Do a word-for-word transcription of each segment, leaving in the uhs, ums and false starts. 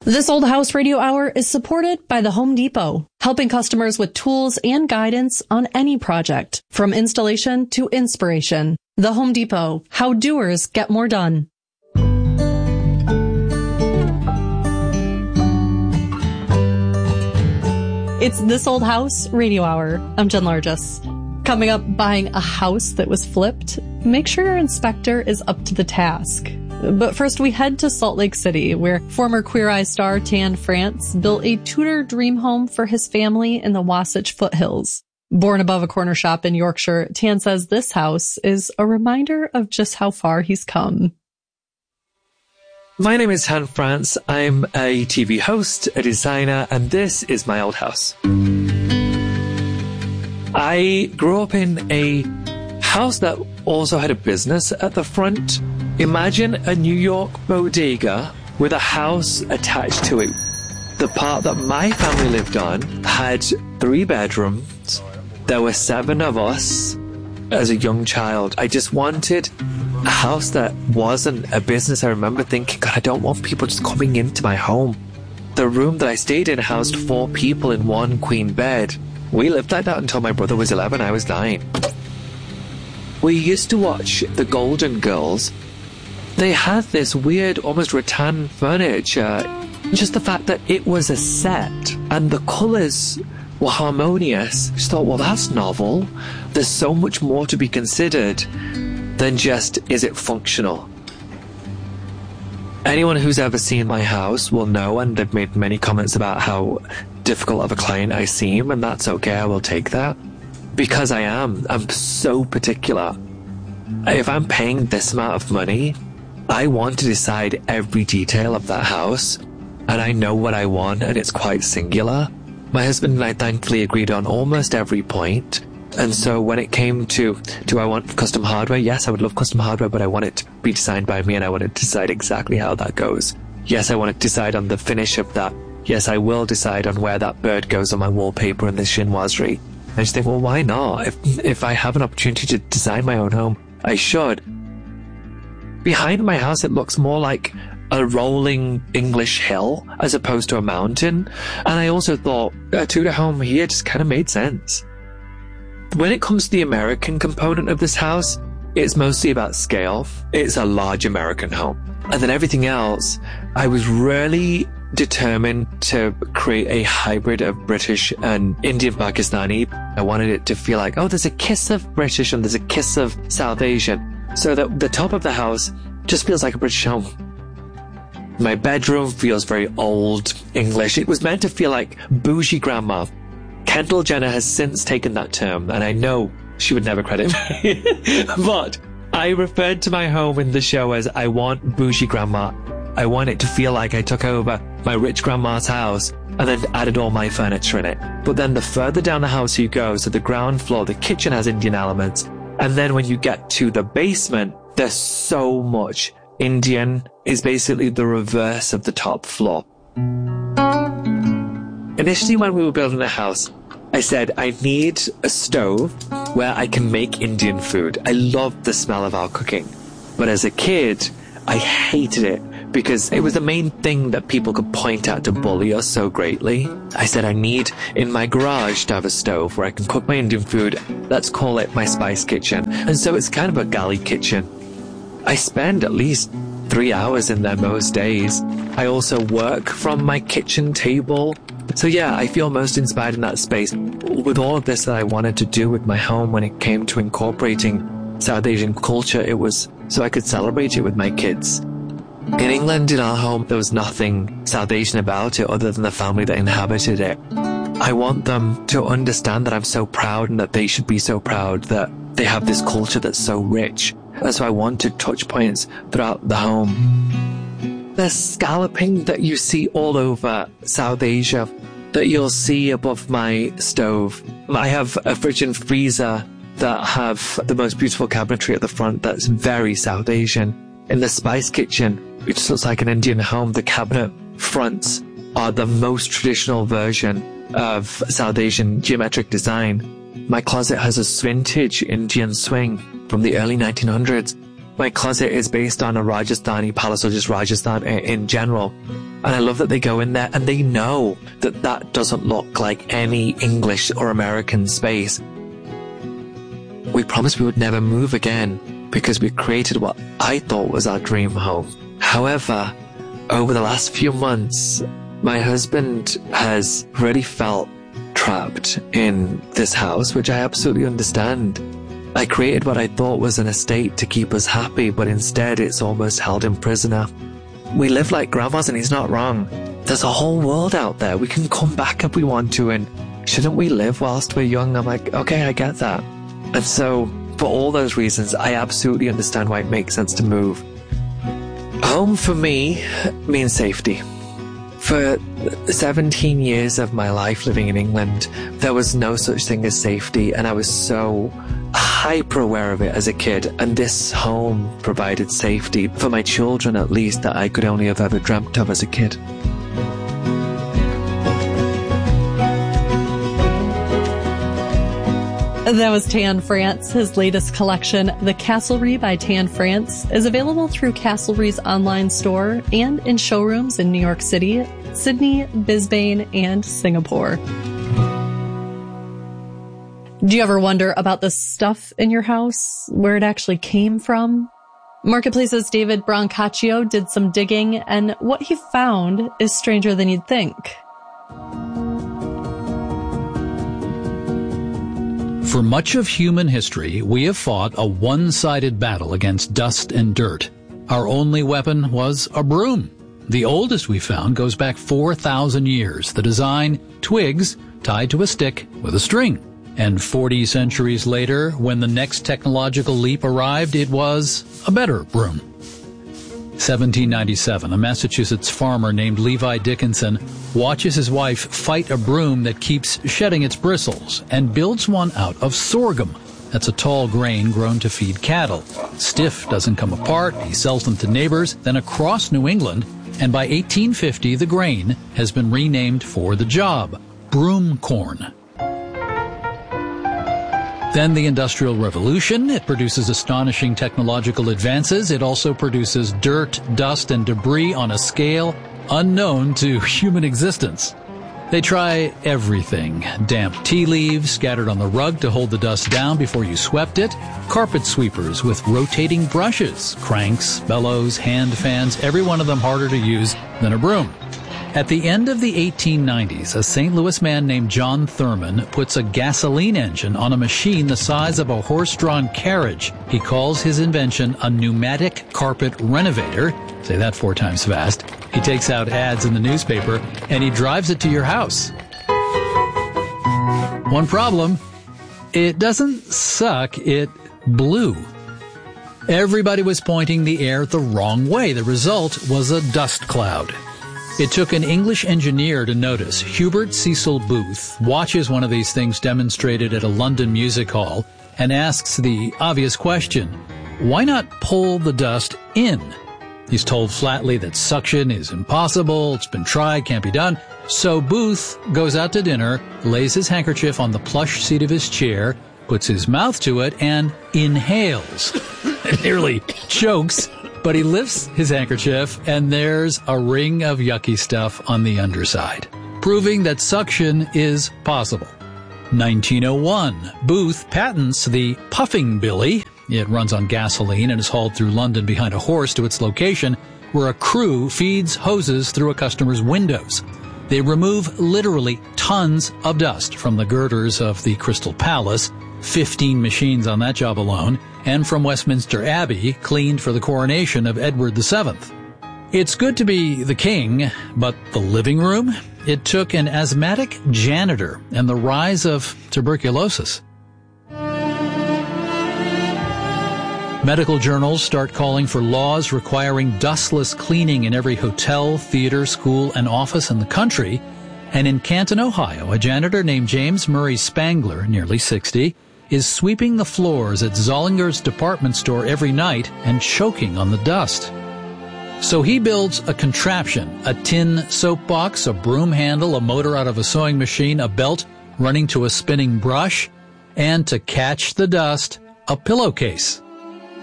This Old House Radio Hour is supported by the Home Depot, helping customers with tools and guidance on any project, from installation to inspiration. The Home Depot, how doers get more done. It's This Old House Radio Hour. I'm Jen Largess. Coming up, buying a house that was flipped. Make sure your inspector is up to the task. But first, we head to Salt Lake City, where former Queer Eye star Tan France built a Tudor dream home for his family in the Wasatch foothills. Born above a corner shop in Yorkshire, Tan says this house is a reminder of just how far he's come. My name is Tan France. I'm a T V host, a designer, and this is my old house. I grew up in a house that also had a business at the front. Imagine a New York bodega with a house attached to it. The part that my family lived on had three bedrooms. There were seven of us as a young child. I just wanted a house that wasn't a business. I remember thinking, God, I don't want people just coming into my home. The room that I stayed in housed four people in one queen bed. We lived like that until my brother was eleven, I was nine. We used to watch The Golden Girls. They had this weird, almost rattan furniture. Just the fact that it was a set and the colours were harmonious. I just thought, well, that's novel. There's so much more to be considered than just, is it functional? Anyone who's ever seen my house will know, and they've made many comments about how difficult of a client I seem, and that's okay, I will take that. Because I am. I'm so particular. If I'm paying this amount of money, I want to decide every detail of that house, and I know what I want, and it's quite singular. My husband and I thankfully agreed on almost every point, and so when it came to, do I want custom hardware? Yes, I would love custom hardware, but I want it to be designed by me, and I want to decide exactly how that goes. Yes, I want to decide on the finish of that. Yes, I will decide on where that bird goes on my wallpaper and the chinoiserie. I just think, well, why not? If, if I have an opportunity to design my own home, I should. Behind my house, it looks more like a rolling English hill as opposed to a mountain. And I also thought a Tudor home here just kind of made sense. When it comes to the American component of this house, it's mostly about scale. It's a large American home. And then everything else, I was really determined to create a hybrid of British and Indian Pakistani. I wanted it to feel like, oh, there's a kiss of British and there's a kiss of South Asian. So that the top of the house just feels like a British home. My bedroom feels very old English. It was meant to feel like bougie grandma. Kendall Jenner has since taken that term, and I know she would never credit me. But I referred to my home in the show as I want bougie grandma. I want it to feel like I took over my rich grandma's house and then added all my furniture in it. But then the further down the house you go, so the ground floor, the kitchen has Indian elements. And then when you get to the basement, there's so much Indian. Is basically the reverse of the top floor. Initially, when we were building the house, I said, I need a stove where I can make Indian food. I love the smell of our cooking. But as a kid, I hated it because it was the main thing that people could point at to bully us so greatly. I said, I need in my garage to have a stove where I can cook my Indian food. Let's call it my spice kitchen. And so it's kind of a galley kitchen. I spend at least three hours in there most days. I also work from my kitchen table. So yeah, I feel most inspired in that space. With all of this that I wanted to do with my home when it came to incorporating South Asian culture, it was so I could celebrate it with my kids. In England, in our home, there was nothing South Asian about it other than the family that inhabited it. I want them to understand that I'm so proud and that they should be so proud that they have this culture that's so rich. And so I wanted touch points throughout the home. There's scalloping that you see all over South Asia that you'll see above my stove. I have a fridge and freezer that have the most beautiful cabinetry at the front that's very South Asian. In the spice kitchen, which looks like an Indian home, the cabinet fronts are the most traditional version of South Asian geometric design. My closet has a vintage Indian swing from the early nineteen hundreds. my closet is based on a Rajasthani palace, or just Rajasthan in general. And I love that they go in there and they know that that doesn't look like any English or American space. We promised we would never move again because we created what I thought was our dream home. However, over the last few months, my husband has really felt trapped in this house, which I absolutely understand. I created what I thought was an estate to keep us happy, but instead it's almost held him prisoner. We live like grandmas, and he's not wrong. There's a whole world out there. We can come back if we want to, and shouldn't we live whilst we're young? I'm like, okay, I get that. And so, for all those reasons, I absolutely understand why it makes sense to move. Home for me means safety. For seventeen years of my life living in England, there was no such thing as safety, and I was so hyper aware of it as a kid, and this home provided safety for my children, at least, that I could only have ever dreamt of as a kid. That was Tan France. His latest collection, The Castlery by Tan France, is available through Castlery's online store and in showrooms in New York City, Sydney, Brisbane, and Singapore. Do you ever wonder about the stuff in your house, where it actually came from? Marketplace's David Brancaccio did some digging, and what he found is stranger than you'd think. For much of human history, we have fought a one-sided battle against dust and dirt. Our only weapon was a broom. The oldest we found goes back four thousand years. The design, twigs tied to a stick with a string. And forty centuries later, when the next technological leap arrived, it was a better broom. seventeen ninety-seven, a Massachusetts farmer named Levi Dickinson watches his wife fight a broom that keeps shedding its bristles and builds one out of sorghum. That's a tall grain grown to feed cattle. Stiff, doesn't come apart. He sells them to neighbors, then across New England, and by eighteen fifty, the grain has been renamed for the job, broom corn. Then the Industrial Revolution. It produces astonishing technological advances. It also produces dirt, dust, and debris on a scale unknown to human existence. They try everything. Damp tea leaves scattered on the rug to hold the dust down before you swept it. Carpet sweepers with rotating brushes. Cranks, bellows, hand fans, every one of them harder to use than a broom. At the end of the eighteen nineties, a Saint Louis man named John Thurman puts a gasoline engine on a machine the size of a horse-drawn carriage. He calls his invention a pneumatic carpet renovator. Say that four times fast. He takes out ads in the newspaper, and he drives it to your house. One problem, it doesn't suck, it blew. Everybody was pointing the air the wrong way. The result was a dust cloud. It took an English engineer to notice. Hubert Cecil Booth watches one of these things demonstrated at a London music hall and asks the obvious question, why not pull the dust in? He's told flatly that suction is impossible, it's been tried, can't be done. So Booth goes out to dinner, lays his handkerchief on the plush seat of his chair, puts his mouth to it, and inhales. It nearly chokes. But he lifts his handkerchief, and there's a ring of yucky stuff on the underside, proving that suction is possible. nineteen oh one, Booth patents the Puffing Billy. It runs on gasoline and is hauled through London behind a horse to its location, where a crew feeds hoses through a customer's windows. They remove literally tons of dust from the girders of the Crystal Palace, fifteen machines on that job alone, and from Westminster Abbey, cleaned for the coronation of Edward the Seventh. It's good to be the king, but the living room? It took an asthmatic janitor and the rise of tuberculosis. Medical journals start calling for laws requiring dustless cleaning in every hotel, theater, school, and office in the country. And in Canton, Ohio, a janitor named James Murray Spangler, nearly sixty, is sweeping the floors at Zollinger's department store every night and choking on the dust. So he builds a contraption, a tin soapbox, a broom handle, a motor out of a sewing machine, a belt running to a spinning brush, and to catch the dust, a pillowcase.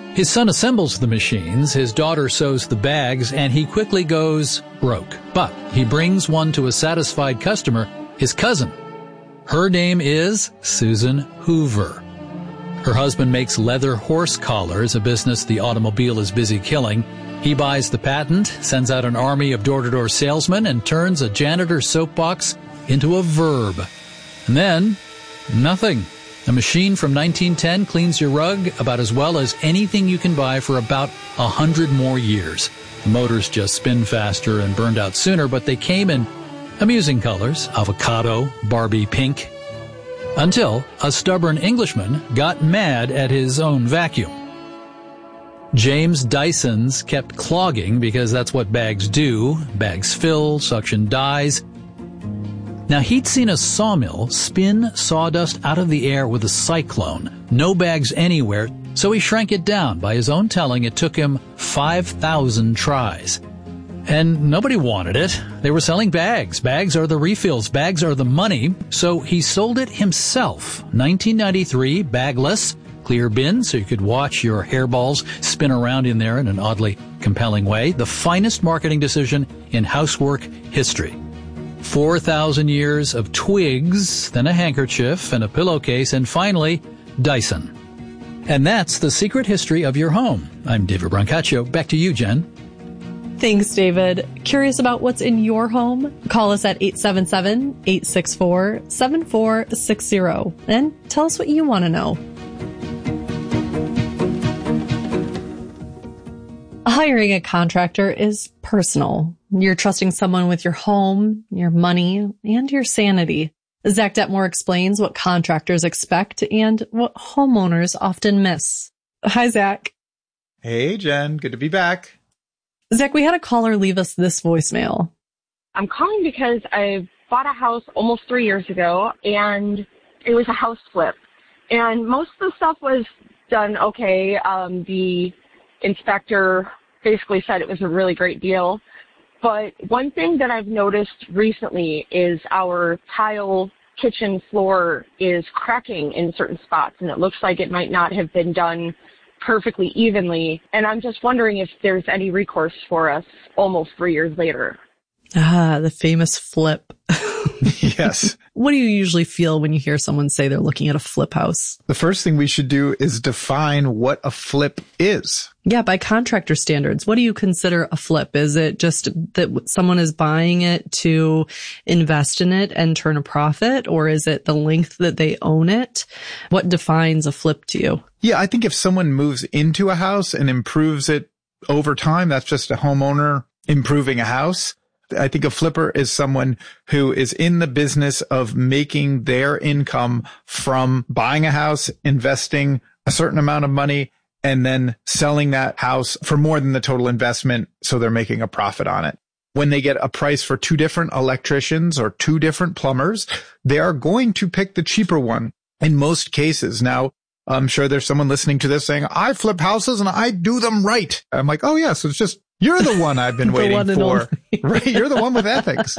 His son assembles the machines, his daughter sews the bags, and he quickly goes broke. But he brings one to a satisfied customer, his cousin. Her name is Susan Hoover. Her husband makes leather horse collars, a business the automobile is busy killing. He buys the patent, sends out an army of door-to-door salesmen, and turns a janitor's soapbox into a verb. And then, nothing. A machine from nineteen ten cleans your rug about as well as anything you can buy for about a hundred more years. The motors just spin faster and burned out sooner, but they came in amusing colors, avocado, Barbie pink, until a stubborn Englishman got mad at his own vacuum. James Dyson's kept clogging because that's what bags do. Bags fill, suction dies. Now, he'd seen a sawmill spin sawdust out of the air with a cyclone. No bags anywhere, so he shrank it down. By his own telling, it took him five thousand tries. And nobody wanted it. They were selling bags. Bags are the refills. Bags are the money. So he sold it himself. nineteen ninety-three, bagless, clear bin so you could watch your hairballs spin around in there in an oddly compelling way. The finest marketing decision in housework history. four thousand years of twigs, then a handkerchief and a pillowcase, and finally, Dyson. And that's the secret history of your home. I'm David Brancaccio. Back to you, Jen. Thanks, David. Curious about what's in your home? Call us at eight seven seven, eight six four, seven four six zero and tell us what you want to know. Hiring a contractor is personal. You're trusting someone with your home, your money, and your sanity. Zach Detmore explains what contractors expect and what homeowners often miss. Hi, Zach. Hey, Jen. Good to be back. Zach, we had a caller leave us this voicemail. I'm calling because I bought a house almost three years ago, and it was a house flip. And most of the stuff was done okay. Um, the inspector basically said it was a really great deal. But one thing that I've noticed recently is our tile kitchen floor is cracking in certain spots, and it looks like it might not have been done perfectly evenly. And I'm just wondering if there's any recourse for us almost three years later. Ah, the famous flip. Yes. What do you usually feel when you hear someone say they're looking at a flip house? The first thing we should do is define what a flip is. Yeah, by contractor standards, what do you consider a flip? Is it just that someone is buying it to invest in it and turn a profit, or is it the length that they own it? What defines a flip to you? Yeah, I think if someone moves into a house and improves it over time, that's just a homeowner improving a house. I think a flipper is someone who is in the business of making their income from buying a house, investing a certain amount of money, and then selling that house for more than the total investment, so they're making a profit on it. When they get a price for two different electricians or two different plumbers, they are going to pick the cheaper one in most cases. Now, I'm sure there's someone listening to this saying, I flip houses and I do them right. I'm like, oh, yes, it's just you're the one I've been waiting for. Right? You're the one with ethics.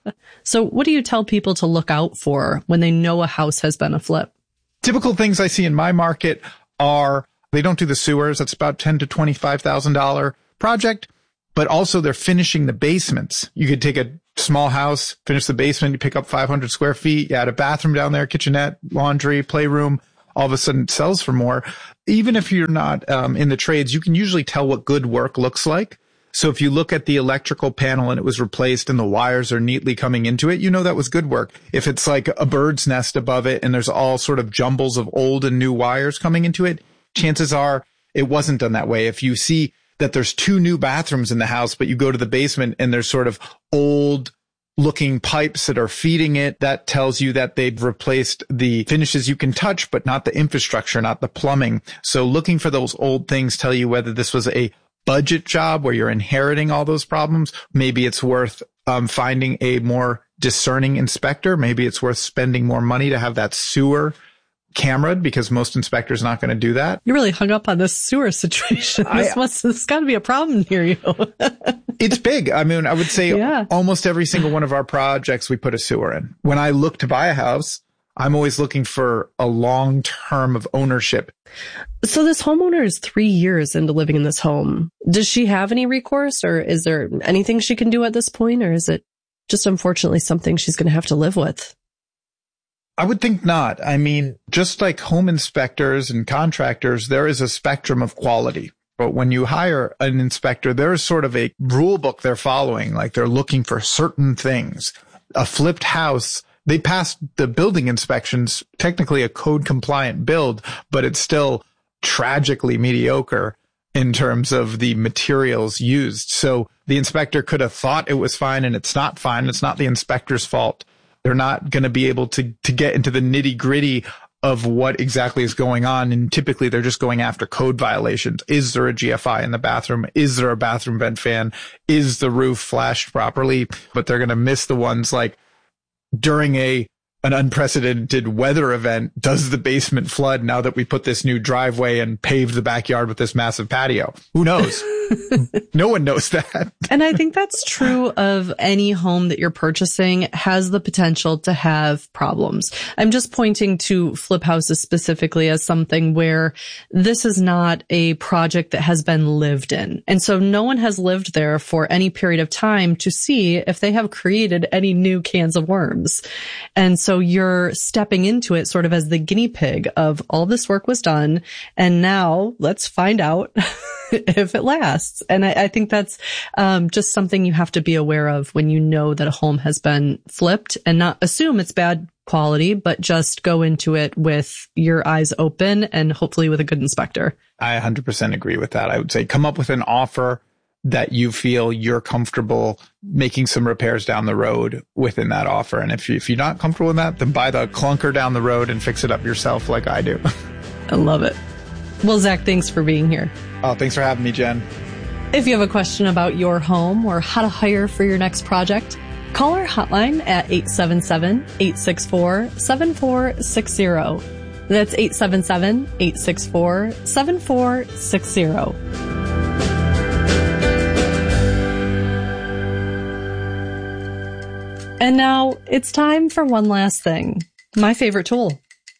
So what do you tell people to look out for when they know a house has been a flip? Typical things I see in my market are they don't do the sewers. That's about ten thousand to twenty-five thousand dollars project. But also they're finishing the basements. You could take a small house, finish the basement, you pick up five hundred square feet, you add a bathroom down there, kitchenette, laundry, playroom. All of a sudden it sells for more. Even if you're not um, in the trades, you can usually tell what good work looks like. So if you look at the electrical panel and it was replaced and the wires are neatly coming into it, you know that was good work. If it's like a bird's nest above it and there's all sort of jumbles of old and new wires coming into it, chances are it wasn't done that way. If you see that there's two new bathrooms in the house, but you go to the basement and there's sort of old looking pipes that are feeding it, that tells you that they've replaced the finishes you can touch, but not the infrastructure, not the plumbing. So looking for those old things tell you whether this was a budget job where you're inheriting all those problems. Maybe it's worth um, finding a more discerning inspector. Maybe it's worth spending more money to have that sewer cameraed, because most inspectors are not going to do that. You really hung up on this sewer situation. This I, must, this got to be a problem near you. It's big. I mean, I would say yeah. almost every single one of our projects, we put a sewer in. When I look to buy a house, I'm always looking for a long term of ownership. So this homeowner is three years into living in this home. Does she have any recourse, or is there anything she can do at this point? Or is it just unfortunately something she's going to have to live with? I would think not. I mean, just like home inspectors and contractors, there is a spectrum of quality. But when you hire an inspector, there's sort of a rule book they're following, like they're looking for certain things. A flipped house, they passed the building inspections, technically a code compliant build, but it's still tragically mediocre in terms of the materials used. So the inspector could have thought it was fine and it's not fine. It's not the inspector's fault. They're not going to be able to, to get into the nitty gritty of what exactly is going on. And typically they're just going after code violations. Is there a G F I in the bathroom? Is there a bathroom vent fan? Is the roof flashed properly? But they're going to miss the ones like during a an unprecedented weather event, does the basement flood now that we put this new driveway and paved the backyard with this massive patio? Who knows? No one knows that. And I think that's true of any home that you're purchasing has the potential to have problems. I'm just pointing to flip houses specifically as something where this is not a project that has been lived in. And so no one has lived there for any period of time to see if they have created any new cans of worms. And so you're stepping into it sort of as the guinea pig of all this work was done. And now let's find out if it lasts. And I, I think that's um, just something you have to be aware of when you know that a home has been flipped, and not assume it's bad quality, but just go into it with your eyes open and hopefully with a good inspector. I one hundred percent agree with that. I would say come up with an offer that you feel you're comfortable making some repairs down the road within that offer. And if, you, if you're not comfortable with that, then buy the clunker down the road and fix it up yourself like I do. I love it. Well, Zach, thanks for being here. Oh, thanks for having me, Jen. If you have a question about your home or how to hire for your next project, call our hotline at eight seven seven, eight six four, seven four six zero. That's eight seven seven, eight six four, seven four six zero. And now it's time for one last thing. My favorite tool.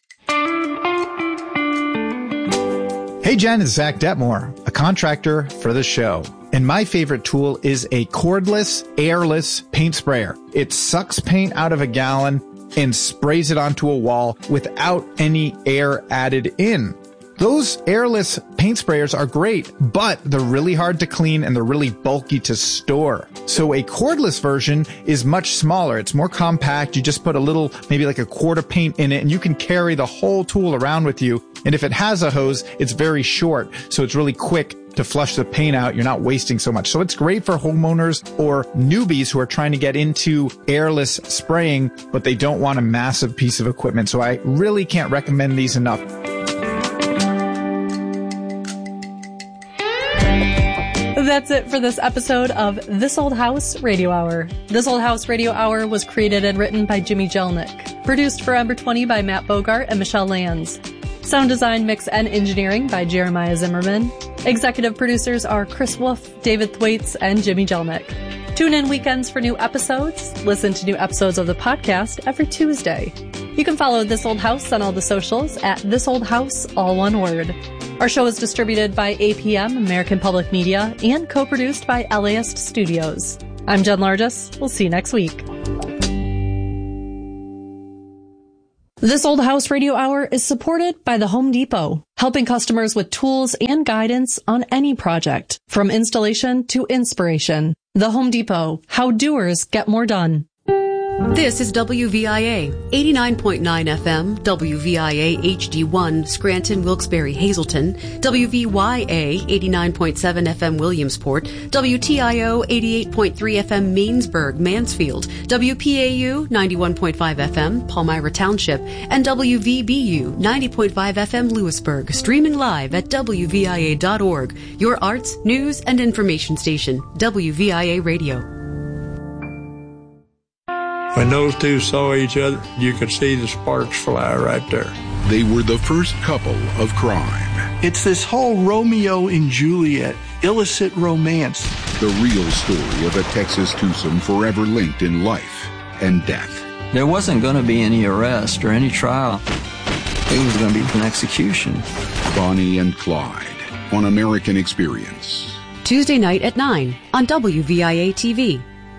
Hey Jen, it's Zach Detmore, a contractor for the show. And my favorite tool is a cordless, airless paint sprayer. It sucks paint out of a gallon and sprays it onto a wall without any air added in. Those airless paint sprayers are great, but they're really hard to clean and they're really bulky to store. So a cordless version is much smaller. It's more compact. You just put a little, maybe like a quart of paint in it, and you can carry the whole tool around with you. And if it has a hose, it's very short. So it's really quick to flush the paint out. You're not wasting so much. So it's great for homeowners or newbies who are trying to get into airless spraying, but they don't want a massive piece of equipment. So I really can't recommend these enough. That's it for this episode of This Old House Radio Hour. This Old House Radio Hour was created and written by Jimmy Jelnick. Produced for Ember twenty by Matt Bogart and Michelle Lands. Sound design, mix, and engineering by Jeremiah Zimmerman. Executive producers are Chris Wolf, David Thwaites, and Jimmy Jelnick. Tune in weekends for new episodes. Listen to new episodes of the podcast every Tuesday. You can follow This Old House on all the socials at This Old House, all one word. Our show is distributed by A P M, American Public Media, and co-produced by LAist Studios. I'm Jen Largis. We'll see you next week. This Old House Radio Hour is supported by the Home Depot, helping customers with tools and guidance on any project, from installation to inspiration. The Home Depot, how doers get more done. This is W V I A, eighty-nine point nine F M, W V I A H D one, Scranton, Wilkes-Barre, Hazleton, W V Y A, eighty-nine point seven F M, Williamsport, W T I O, eighty-eight point three F M, Mainsburg, Mansfield, W P A U, ninety-one point five F M, Palmyra Township, and W V B U, ninety point five F M, Lewisburg, streaming live at W V I A dot org, your arts, news, and information station, W V I A Radio. When those two saw each other, you could see the sparks fly right there. They were the first couple of crime. It's this whole Romeo and Juliet, illicit romance. The real story of a Texas twosome forever linked in life and death. There wasn't going to be any arrest or any trial. It was going to be an execution. Bonnie and Clyde on American Experience. Tuesday night at nine on W V I A T V.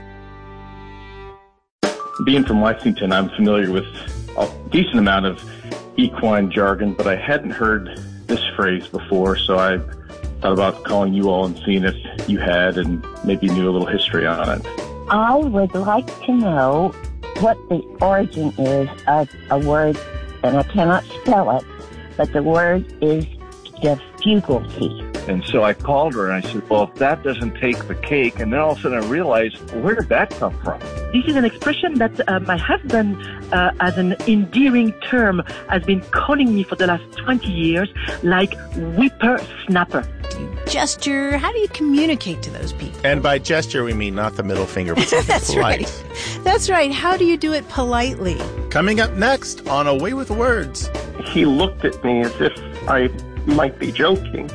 Being from Lexington, I'm familiar with a decent amount of equine jargon, but I hadn't heard this phrase before, so I thought about calling you all and seeing if you had and maybe knew a little history on it. I would like to know what the origin is of a word, and I cannot spell it, but the word is difficulty. And so I called her and I said, well, if that doesn't take the cake, and then all of a sudden I realized, where did that come from? This is an expression that uh, my husband, uh, as an endearing term, has been calling me for the last twenty years, like whippersnapper. Gesture, how do you communicate to those people? And by gesture, we mean not the middle finger, but something That's polite. Right. That's right. How do you do it politely? Coming up next on A Way with Words. He looked at me as if I might be joking.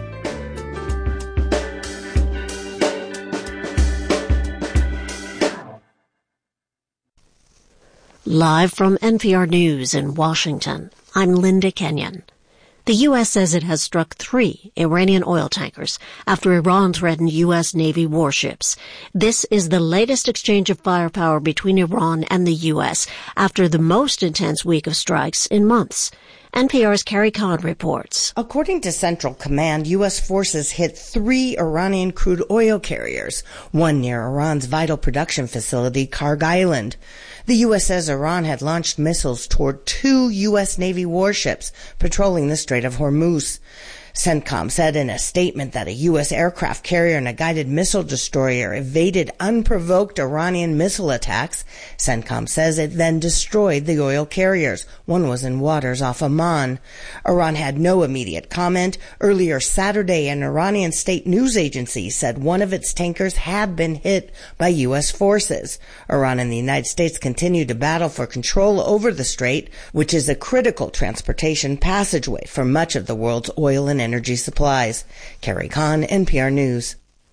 Live from N P R News in Washington, I'm Linda Kenyon. The U S says it has struck three Iranian oil tankers after Iran threatened U S Navy warships. This is the latest exchange of firepower between Iran and the U S after the most intense week of strikes in months. N P R's Carrie Kahn reports. According to Central Command, U S forces hit three Iranian crude oil carriers, one near Iran's vital production facility, Karg Island. The U S says Iran had launched missiles toward two U S Navy warships patrolling the Strait of Hormuz. CENTCOM said in a statement that a U S aircraft carrier and a guided missile destroyer evaded unprovoked Iranian missile attacks. CENTCOM says it then destroyed the oil carriers. One was in waters off Oman. Iran had no immediate comment. Earlier Saturday, an Iranian state news agency said one of its tankers had been hit by U S forces. Iran and the United States continue to battle for control over the strait, which is a critical transportation passageway for much of the world's oil and energy supplies. Carrie Kahn, N P R News.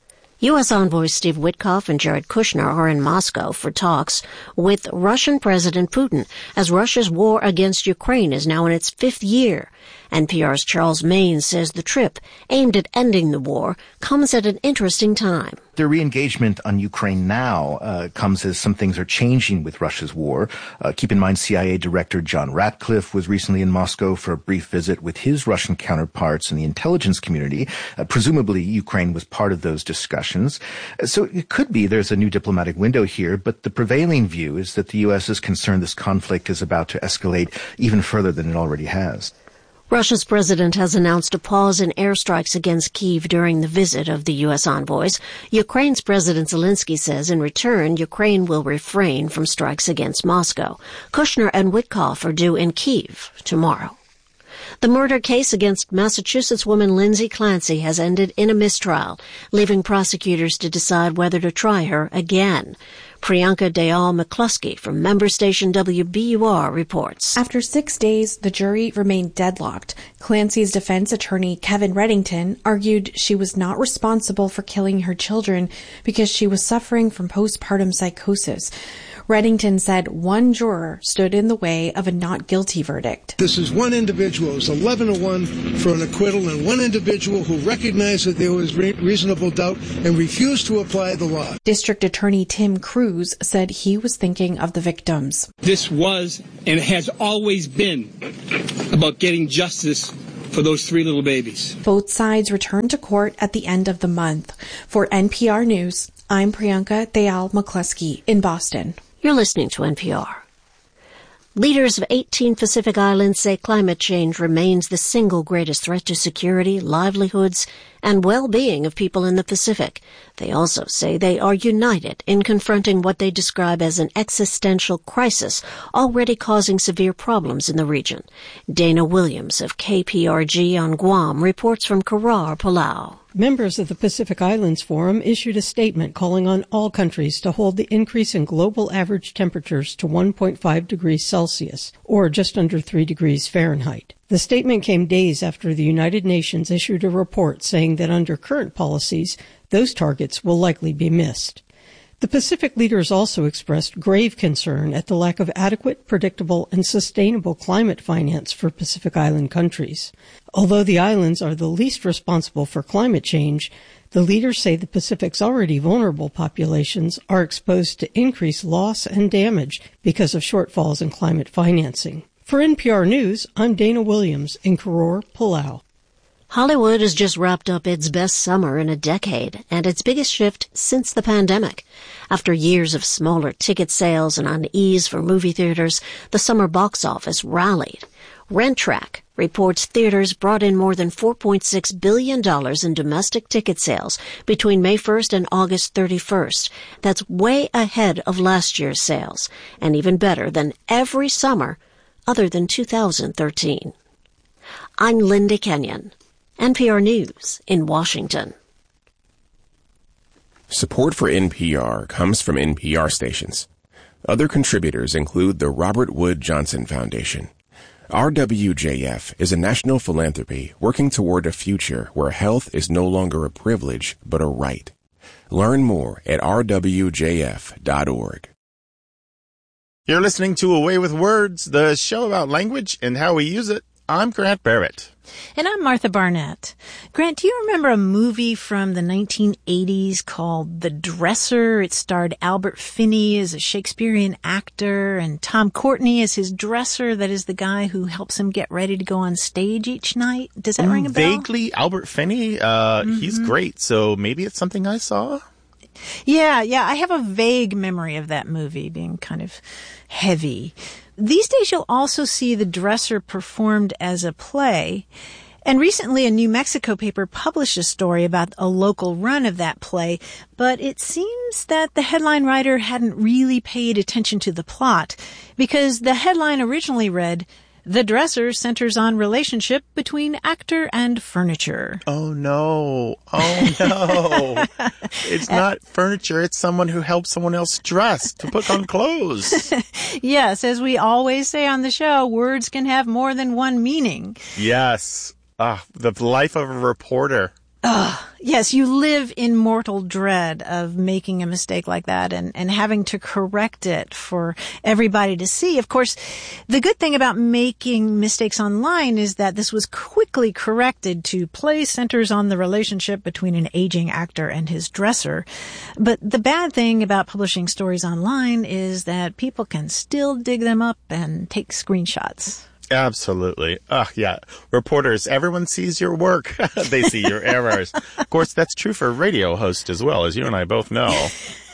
U S envoys Steve Witkoff and Jared Kushner are in Moscow for talks with Russian President Putin as Russia's war against Ukraine is now in its fifth year. N P R's Charles Maine says the trip, aimed at ending the war, comes at an interesting time. Their re-engagement on Ukraine now uh, comes as some things are changing with Russia's war. Uh, keep in mind, C I A Director John Ratcliffe was recently in Moscow for a brief visit with his Russian counterparts in the intelligence community. Uh, presumably, Ukraine was part of those discussions. Uh, so it could be there's a new diplomatic window here, but the prevailing view is that the U S is concerned this conflict is about to escalate even further than it already has. Russia's president has announced a pause in airstrikes against Kyiv during the visit of the U S envoys. Ukraine's President Zelensky says in return, Ukraine will refrain from strikes against Moscow. Kushner and Witkoff are due in Kyiv tomorrow. The murder case against Massachusetts woman Lindsay Clancy has ended in a mistrial, leaving prosecutors to decide whether to try her again. Priyanka Dayal McCluskey from member station W B U R reports. After six days, the jury remained deadlocked. Clancy's defense attorney, Kevin Reddington, argued she was not responsible for killing her children because she was suffering from postpartum psychosis. Reddington said one juror stood in the way of a not guilty verdict. This is one individual. It was eleven to one for an acquittal, and one individual who recognized that there was re- reasonable doubt and refused to apply the law. District Attorney Tim Cruz said he was thinking of the victims. This was and has always been about getting justice for those three little babies. Both sides return to court at the end of the month. For N P R News, I'm Priyanka Dayal McCluskey in Boston. You're listening to N P R. Leaders of eighteen Pacific Islands say climate change remains the single greatest threat to security, livelihoods, and well-being of people in the Pacific. They also say they are united in confronting what they describe as an existential crisis already causing severe problems in the region. Dana Williams of K P R G on Guam reports from Karar, Palau. Members of the Pacific Islands Forum issued a statement calling on all countries to hold the increase in global average temperatures to one point five degrees Celsius, or just under three degrees Fahrenheit. The statement came days after the United Nations issued a report saying that under current policies, those targets will likely be missed. The Pacific leaders also expressed grave concern at the lack of adequate, predictable, and sustainable climate finance for Pacific Island countries. Although the islands are the least responsible for climate change, the leaders say the Pacific's already vulnerable populations are exposed to increased loss and damage because of shortfalls in climate financing. For N P R News, I'm Dana Williams in Koror, Palau. Hollywood has just wrapped up its best summer in a decade and its biggest shift since the pandemic. After years of smaller ticket sales and unease for movie theaters, the summer box office rallied. RentTrack reports theaters brought in more than four point six billion dollars in domestic ticket sales between May first and August thirty-first. That's way ahead of last year's sales, and even better than every summer other than two thousand thirteen. I'm Linda Kenyon, N P R News in Washington. Support for N P R comes from N P R stations. Other contributors include the Robert Wood Johnson Foundation. R W J F is a national philanthropy working toward a future where health is no longer a privilege but a right. Learn more at r w j f dot org. You're listening to Away with Words, the show about language and how we use it. I'm Grant Barrett. And I'm Martha Barnett. Grant, do you remember a movie from the nineteen eighties called The Dresser? It starred Albert Finney as a Shakespearean actor and Tom Courtenay as his dresser, that is the guy who helps him get ready to go on stage each night. Does that ring a bell? Vaguely, Albert Finney, uh, Mm-hmm. he's great, so maybe it's something I saw? Yeah, yeah, I have a vague memory of that movie being kind of heavy. These days you'll also see The Dresser performed as a play. And recently a New Mexico paper published a story about a local run of that play, but it seems that the headline writer hadn't really paid attention to the plot, because the headline originally read, "The Dresser centers on relationship between actor and furniture." Oh, no. Oh, no. It's not furniture. It's someone who helps someone else dress, to put on clothes. Yes, as we always say on the show, words can have more than one meaning. Yes. Ah, the life of a reporter. Ah, yes, you live in mortal dread of making a mistake like that and, and having to correct it for everybody to see. Of course, the good thing about making mistakes online is that this was quickly corrected to play centers on the relationship between an aging actor and his dresser. But the bad thing about publishing stories online is that people can still dig them up and take screenshots. Absolutely. Oh, yeah. Reporters, everyone sees your work. They see your errors. Of course, that's true for radio hosts as well, as you and I both know.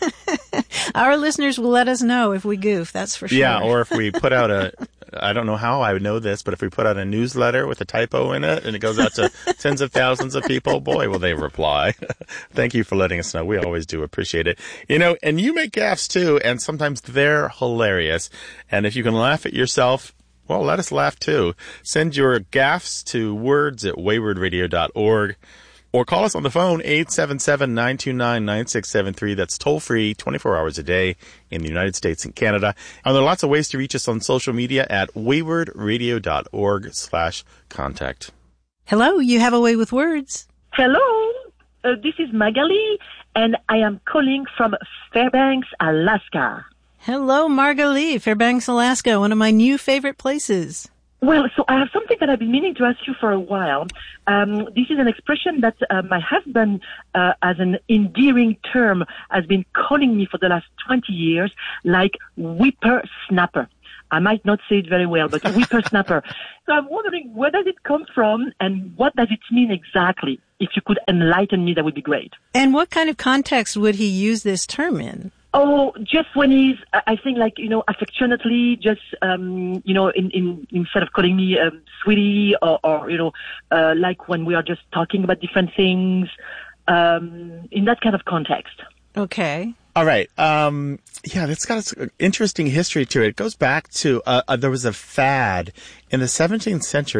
Our listeners will let us know if we goof, that's for sure. Yeah, or if we put out a, I don't know how I would know this, but if we put out a newsletter with a typo in it and it goes out to tens of thousands of people, boy, will they reply. Thank you for letting us know. We always do appreciate it. You know, and you make gaffes too, and sometimes they're hilarious. And if you can laugh at yourself, well, let us laugh too. Send your gaffes to words at wayward radio dot org or call us on the phone eight seven seven, nine two nine, nine six seven three. That's toll free twenty-four hours a day in the United States and Canada. And there are lots of ways to reach us on social media at wayward radio dot org slash contact. Hello, you have a way with words. Hello, uh, this is Magali, and I am calling from Fairbanks, Alaska. Hello, Margalie, Fairbanks, Alaska, one of my new favorite places. Well, so I have something that I've been meaning to ask you for a while. Um, this is an expression that uh, my husband, uh, as an endearing term, has been calling me for the last twenty years, like whippersnapper. I might not say it very well, but whippersnapper. So I'm wondering, where does it come from and what does it mean exactly? If you could enlighten me, that would be great. And what kind of context would he use this term in? Oh, just when he's, I think, like, you know, affectionately, just, um, you know, in, in, instead of calling me, um, sweetie, or, or, you know, uh, like when we are just talking about different things, um, in that kind of context. Okay. All right. Um, yeah, that's got an interesting history to it. It goes back to, uh, uh, there was a fad in the seventeenth century.